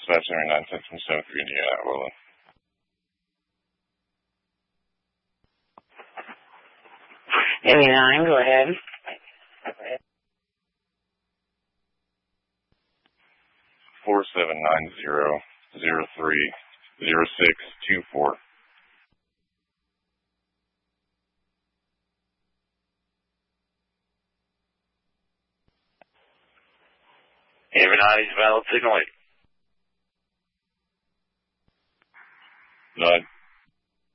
Dispatch 910 from 7 for Indiana, Roland. Indiana, go ahead. 4790-03-0624. Everybody's valid signal 8. None.